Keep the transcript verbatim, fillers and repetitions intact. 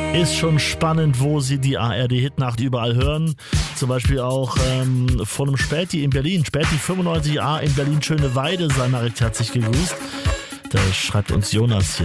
Ist schon spannend, wo Sie die A R D-Hitnacht überall hören. Zum Beispiel auch ähm, von einem Späti in Berlin. Späti fünfundneunzig a in Berlin, Schöneweide, sei mal recht herzlich gegrüßt. Da schreibt uns Jonas hier